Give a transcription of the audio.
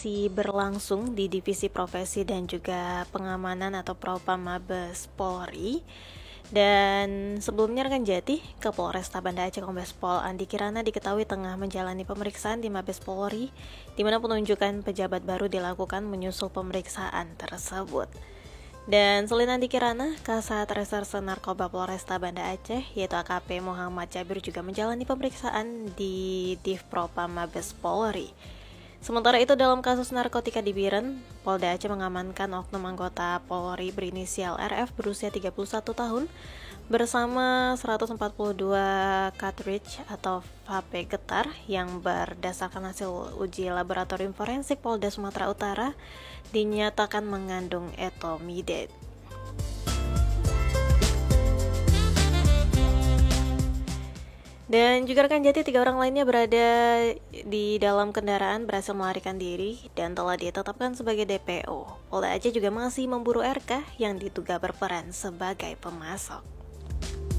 masih berlangsung di Divisi Profesi dan juga Pengamanan atau Propam Mabes Polri. Dan sebelumnya rekan Jati, Kapolresta Banda Aceh Kombes Pol Andi Kirana diketahui tengah menjalani pemeriksaan di Mabes Polri, di mana penunjukan pejabat baru dilakukan menyusul pemeriksaan tersebut. Dan selain Andi Kirana, Kasat Reserse Narkoba Polresta Banda Aceh yaitu AKP Muhammad Jabir juga menjalani pemeriksaan di Divpropam Mabes Polri. Sementara itu dalam kasus narkotika di Biren, Polda Aceh mengamankan oknum anggota Polri berinisial RF berusia 31 tahun bersama 142 cartridge atau vape getar yang berdasarkan hasil uji laboratorium forensik Polda Sumatera Utara dinyatakan mengandung etomidate. Dan juga rekan Jati, 3 orang lainnya berada di dalam kendaraan berhasil melarikan diri dan telah ditetapkan sebagai DPO. Polda Aceh juga masih memburu RK yang diduga berperan sebagai pemasok.